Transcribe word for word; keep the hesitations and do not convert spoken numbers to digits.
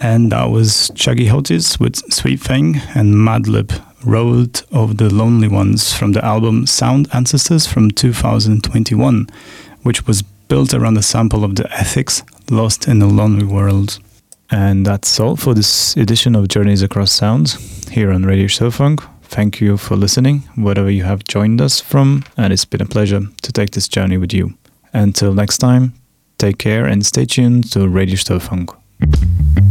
And that was Chuggy Hotis with Sweet Thing and Madlib, Road of the Lonely Ones from the album Sound Ancestors from two thousand twenty-one, which was built around a sample of the Ethics, Lost in a Lonely World. And that's all for this edition of Journeys Across Sounds here on Radio Stofunk. Thank you for listening, wherever you have joined us from, and it's been a pleasure to take this journey with you. Until next time, take care and stay tuned to Radio Stofunk.